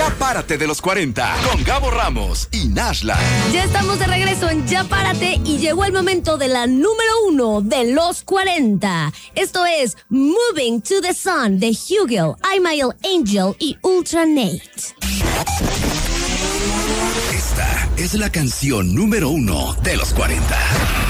Ya párate de los 40 con Gabo Ramos y Nashla. Ya estamos de regreso en Ya Párate y llegó el momento de la número 1 de los 40. Esto es Moving to the Sun de Hugel, Imael Angel y Ultra Nate. Esta es la canción número 1 de los 40.